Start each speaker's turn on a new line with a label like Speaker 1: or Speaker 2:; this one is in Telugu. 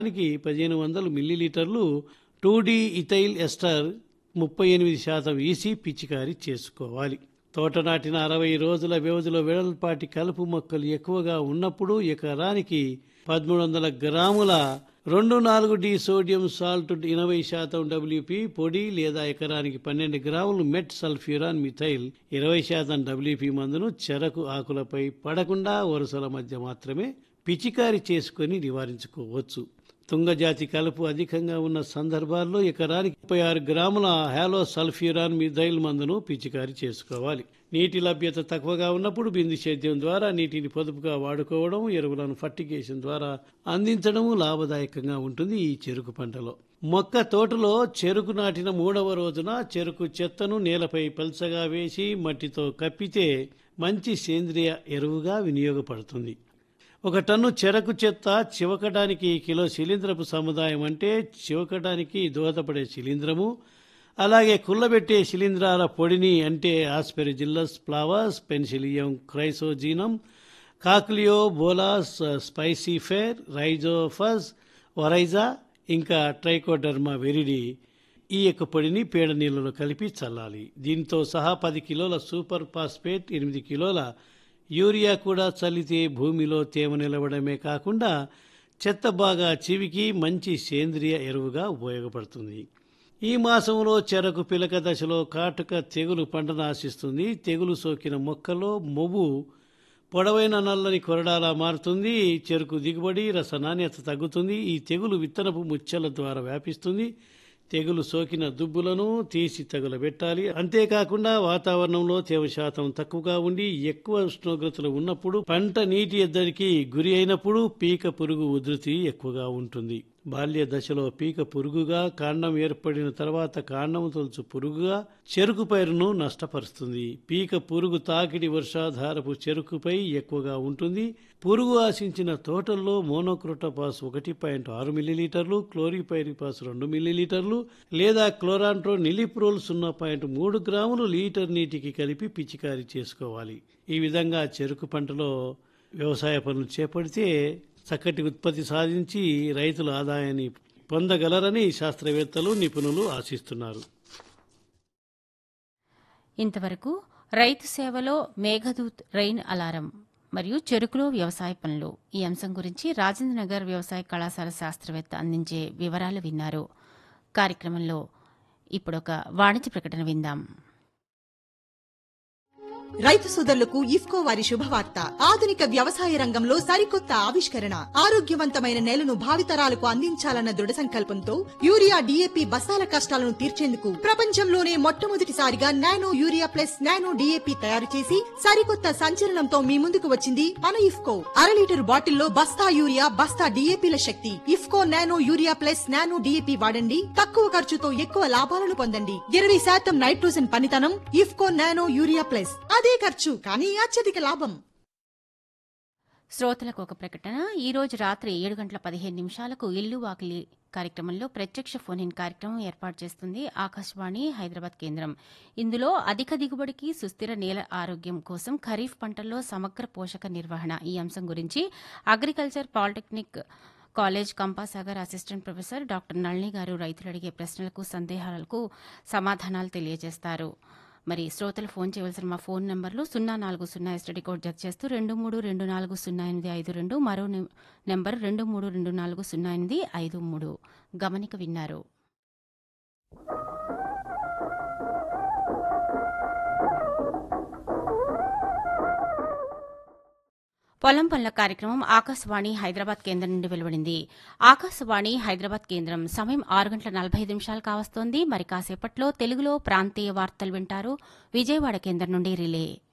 Speaker 1: దానికి 1500 మిల్లీలీటర్లు 2D ఇథైల్ ఎస్టర్ 38% ఈసీ పిచికారీ చేసుకోవాలి. తోట నాటిన 60 రోజుల వ్యవధిలో వెడల్పాటి కలుపు మొక్కలు ఎక్కువగా ఉన్నప్పుడు ఎకరానికి 1300 గ్రాముల 2,4-డి సోడియం సాల్ట్ 80% WP పొడి లేదా ఎకరానికి 12 గ్రాములు మెట్ సల్ఫ్యూరాన్ మిథైల్ 20% WP మందును చెరకు ఆకులపై పడకుండా వరుసల మధ్య మాత్రమే పిచికారీ చేసుకొని నివారించుకోవచ్చు. తుంగజాతి కలుపు అధికంగా ఉన్న సందర్భాల్లో ఎకరానికి 36 గ్రాముల హాలో సల్ఫ్యూరాన్ మిథైల్ మందును పిచికారీ చేసుకోవాలి. నీటి లభ్యత తక్కువగా ఉన్నప్పుడు బిందు సేద్యం ద్వారా నీటిని పొదుపుగా వాడుకోవడం, ఎరువులను ఫర్టిగేషన్ ద్వారా అందించడం లాభదాయకంగా ఉంటుంది. ఈ చెరుకు పంటలో మొక్క తోటలో చెరుకు నాటిన 3వ రోజున చెరుకు చెత్తను నేలపై పల్చగా వేసి మట్టితో కప్పితే మంచి సేంద్రియ ఎరువుగా వినియోగపడుతుంది. 1 టన్ను చెరకు చెత్త చివకడానికి కిలో శిలీంద్రపు సముదాయం అంటే చివకడానికి దోహదపడే శిలీంద్రము, అలాగే కుళ్ళబెట్టే శిలీంధ్రాల పొడిని అంటే ఆస్పెరిజిల్లస్ ఫ్లావర్స్, పెన్సిలియం క్రైసోజీనం, కాక్లియో బోలాస్, స్పైసిఫేర్, రైజోఫస్, ఒరైజా ఇంకా ట్రైకోడర్మా వెరిడి ఈ యొక్క పొడిని పేడ నీళ్ళలో కలిపి చల్లాలి. దీంతో సహా 10 కిలోల సూపర్ ఫాస్ఫేట్, 8 కిలోల యూరియా కూడా చల్లితే భూమిలో తేమ నిలవడమే కాకుండా చెత్త బాగా చివికి మంచి సేంద్రియ ఎరువుగా ఉపయోగపడుతుంది. ఈ మాసంలో చెరకు పిలక దశలో కాటుక తెగులు పంటను ఆశిస్తుంది. తెగులు సోకిన మొక్కలో మొవ్వు పొడవైన నల్లని కొరడాలా మారుతుంది. చెరుకు దిగుబడి, రస నాణ్యత తగ్గుతుంది. ఈ తెగులు విత్తనపు ముచ్చెల ద్వారా వ్యాపిస్తుంది. తెగులు సోకిన దుబ్బులను తీసి తగులబెట్టాలి. అంతేకాకుండా వాతావరణంలో తేమ శాతం తక్కువగా ఉండి ఎక్కువ ఉష్ణోగ్రతలు ఉన్నప్పుడు, పంట నీటి ఎద్దడికి గురి అయినప్పుడు పీక పురుగు ఉధృతి ఎక్కువగా ఉంటుంది. బాల్య దశలో పీక పురుగుగా, కాండం ఏర్పడిన తర్వాత కాండం తొలుచు పురుగుగా చెరుకు పైరును నష్టపరుస్తుంది. పీక పురుగు తాకిడి వర్షాధారపు చెరుకుపై ఎక్కువగా ఉంటుంది. పురుగు ఆశించిన తోటల్లో మోనోక్రోటోపాస్ 1.6 మిల్లీలీటర్లు, క్లోరిపైరిపాస్ 2 మిల్లీలీటర్లు లేదా క్లోరాంట్రో నిలిప్రోల్ 0.3 గ్రాములు లీటర్ నీటికి కలిపి పిచికారీ చేసుకోవాలి. ఈ విధంగా చెరుకు పంటలో వ్యవసాయ పనులు చేపడితే చక్కటి ఉత్పత్తి సాధించి రైతుల ఆదాయాన్ని పొందగలరని శాస్త్రవేత్తలు, నిపుణులు ఆశిస్తున్నారు.
Speaker 2: ఇంతవరకు రైతు సేవలో మేఘదూత్ రెయిన్ అలారం మరియు చెరుకులో వ్యవసాయ పనులు ఈ అంశం గురించి రాజేంద్రనగర్ వ్యవసాయ కళాశాల శాస్త్రవేత్త అందించే వివరాలు విన్నారు. కార్యక్రమంలో ఇప్పుడొక వాణిజ్య ప్రకటన విందాం.
Speaker 3: రైతు సోదరులకు ఇఫ్కో వారి శుభవార్త. ఆధునిక వ్యవసాయ రంగంలో సరికొత్త ఆవిష్కరణ, ఆరోగ్యవంతమైన నేలను భావితరాలకు అందించాలన్న దృఢ సంకల్పంతో యూరియా DAP బస్తాల కష్టాలను తీర్చేందుకు ప్రపంచంలోనే మొట్టమొదటిసారిగా nano urea plus nano DAP తయారు చేసి సరికొత్త సంచలనంతో మీ ముందుకు వచ్చింది మన ఇఫ్కో. 1/2 లీటర్ బాటిల్లో బస్తా యూరియా, బస్తా DAPల శక్తి. IFFCO nano urea plus nano DAP వాడండి. తక్కువ ఖర్చుతో ఎక్కువ లాభాలను పొందండి. 20% నైట్రోజన్ పనితనం. IFFCO nano urea plus. అదే ఖర్చు కానీ అత్యధిక లాభం.
Speaker 2: శ్రోతలకు ఒక ప్రకటన. ఈ రోజు రాత్రి 7:15 ఇల్లు వాకిలి కార్యక్రమంలో ప్రత్యక్ష ఫోన్ ఇన్ కార్యక్రమం ఏర్పాటు చేస్తుంది ఆకాశవాణి హైదరాబాద్ కేంద్రం. ఇందులో అధిక దిగుబడికి సుస్థిర నేల ఆరోగ్యం కోసం ఖరీఫ్ పంటల్లో సమగ్ర పోషక నిర్వహణ ఈ అంశం గురించి agriculture polytechnic college Kampasagar assistant professor doctor Nalini గారు రైతులు అడిగే ప్రశ్నలకు, సందేహాలకు సమాధానాలు తెలియజేస్తారు. మరి శ్రోతలు ఫోన్ చేయవలసిన మా ఫోన్ నంబర్లు 040 ఎస్టీడీ కోడ్ జత చేస్తూ 23240852, మరో నెంబర్ 23240853. గమనిక విన్నారు. పొలం పనుల కార్యక్రమం ఆకాశవాణి హైదరాబాద్ కేంద్రం నుండి వెలువడింది. ఆకాశవాణి హైదరాబాద్ కేంద్రం సమయం 6:45 కావస్తోంది. మరి కాసేపట్లో తెలుగులో ప్రాంతీయ వార్తలు వింటారు. విజయవాడ కేంద్రం నుండి రిలే.